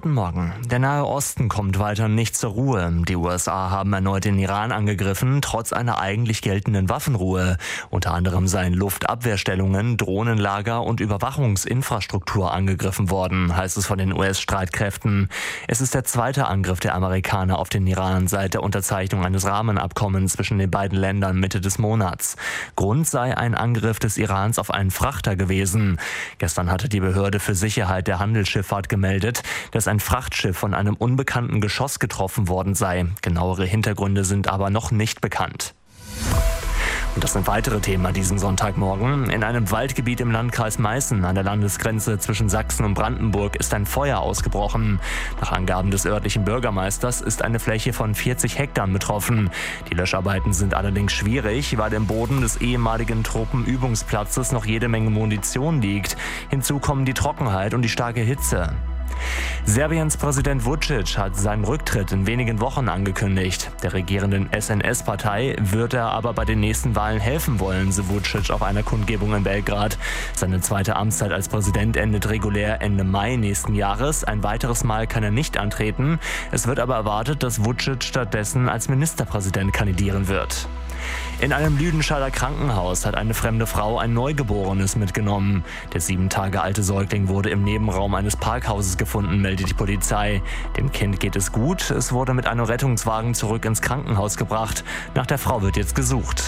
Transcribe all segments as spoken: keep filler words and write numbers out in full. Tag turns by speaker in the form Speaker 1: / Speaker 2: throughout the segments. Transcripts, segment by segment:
Speaker 1: Guten Morgen. Der Nahe Osten kommt weiter nicht zur Ruhe. Die U S A haben erneut den Iran angegriffen, trotz einer eigentlich geltenden Waffenruhe. Unter anderem seien Luftabwehrstellungen, Drohnenlager und Überwachungsinfrastruktur angegriffen worden, heißt es von den U S-Streitkräften. Es ist der zweite Angriff der Amerikaner auf den Iran seit der Unterzeichnung eines Rahmenabkommens zwischen den beiden Ländern Mitte des Monats. Grund sei ein Angriff des Irans auf einen Frachter gewesen. Gestern hatte die Behörde für Sicherheit der Handelsschifffahrt gemeldet, dass ein Frachtschiff von einem unbekannten Geschoss getroffen worden sei. Genauere Hintergründe sind aber noch nicht bekannt. Und das sind weitere Themen an diesem Sonntagmorgen. In einem Waldgebiet im Landkreis Meißen an der Landesgrenze zwischen Sachsen und Brandenburg ist ein Feuer ausgebrochen. Nach Angaben des örtlichen Bürgermeisters ist eine Fläche von vierzig Hektar betroffen. Die Löscharbeiten sind allerdings schwierig, weil im Boden des ehemaligen Truppenübungsplatzes noch jede Menge Munition liegt. Hinzu kommen die Trockenheit und die starke Hitze. Serbiens Präsident Vučić hat seinen Rücktritt in wenigen Wochen angekündigt. Der regierenden S N S-Partei wird er aber bei den nächsten Wahlen helfen wollen, so Vučić auf einer Kundgebung in Belgrad. Seine zweite Amtszeit als Präsident endet regulär Ende Mai nächsten Jahres. Ein weiteres Mal kann er nicht antreten. Es wird aber erwartet, dass Vučić stattdessen als Ministerpräsident kandidieren wird. In einem Lüdenscheider Krankenhaus hat eine fremde Frau ein Neugeborenes mitgenommen. Der sieben Tage alte Säugling wurde im Nebenraum eines Parkhauses gefunden, meldet die Polizei. Dem Kind geht es gut. Es wurde mit einem Rettungswagen zurück ins Krankenhaus gebracht. Nach der Frau wird jetzt gesucht.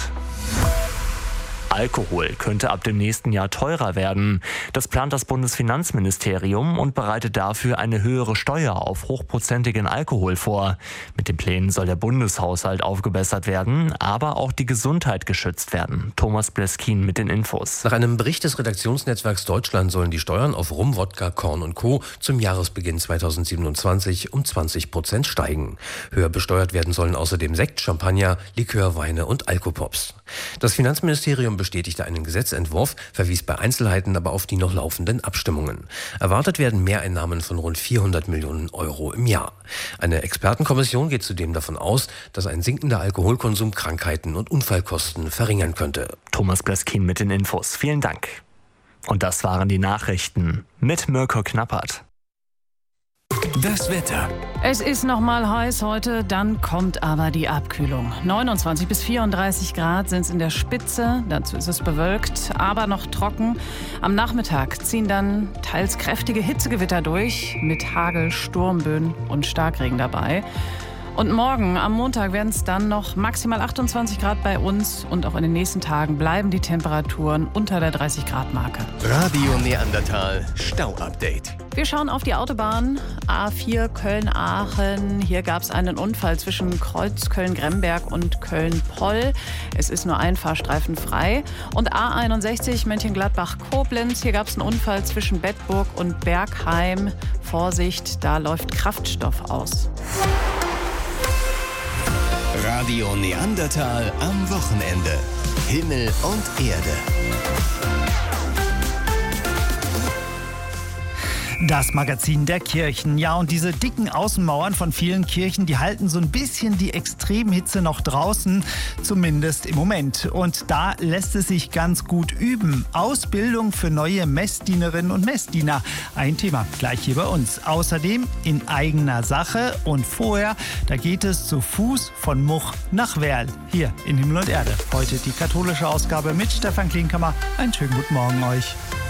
Speaker 1: Alkohol könnte ab dem nächsten Jahr teurer werden. Das plant das Bundesfinanzministerium und bereitet dafür eine höhere Steuer auf hochprozentigen Alkohol vor. Mit den Plänen soll der Bundeshaushalt aufgebessert werden, aber auch die Gesundheit geschützt werden. Thomas Bleskin mit den Infos.
Speaker 2: Nach einem Bericht des Redaktionsnetzwerks Deutschland sollen die Steuern auf Rum, Wodka, Korn und Co. zum Jahresbeginn zweitausendsiebenundzwanzig um zwanzig Prozent steigen. Höher besteuert werden sollen außerdem Sekt, Champagner, Likör, Weine und Alkopops. Das Finanzministerium bestätigte einen Gesetzentwurf, verwies bei Einzelheiten aber auf die noch laufenden Abstimmungen. Erwartet werden Mehreinnahmen von rund vierhundert Millionen Euro im Jahr. Eine Expertenkommission geht zudem davon aus, dass ein sinkender Alkoholkonsum Krankheiten und Unfallkosten verringern könnte.
Speaker 1: Thomas Bleskin mit den Infos. Vielen Dank. Und das waren die Nachrichten mit Mirko Knappert.
Speaker 3: Das Wetter.
Speaker 4: Es ist noch mal heiß heute, dann kommt aber die Abkühlung. neunundzwanzig bis vierunddreißig Grad sind es in der Spitze, dazu ist es bewölkt, aber noch trocken. Am Nachmittag ziehen dann teils kräftige Hitzegewitter durch, mit Hagel, Sturmböen und Starkregen dabei. Und morgen, am Montag, werden es dann noch maximal achtundzwanzig Grad bei uns und auch in den nächsten Tagen bleiben die Temperaturen unter der dreißig Grad Marke.
Speaker 3: Radio Neandertal Stau-Update.
Speaker 4: Wir schauen auf die Autobahn A vier Köln-Aachen. Hier gab es einen Unfall zwischen Kreuz Köln-Gremberg und Köln-Poll. Es ist nur ein Fahrstreifen frei. Und A einundsechzig Mönchengladbach-Koblenz. Hier gab es einen Unfall zwischen Bedburg und Bergheim. Vorsicht, da läuft Kraftstoff aus.
Speaker 3: Radio Neandertal am Wochenende. Himmel und Erde.
Speaker 5: Das Magazin der Kirchen. Ja, und diese dicken Außenmauern von vielen Kirchen, die halten so ein bisschen die Extremhitze noch draußen, zumindest im Moment. Und da lässt es sich ganz gut üben. Ausbildung für neue Messdienerinnen und Messdiener. Ein Thema gleich hier bei uns. Außerdem in eigener Sache und vorher, da geht es zu Fuß von Much nach Werl. Hier in Himmel und Erde. Heute die katholische Ausgabe mit Stefan Klinkhammer. Einen schönen guten Morgen euch.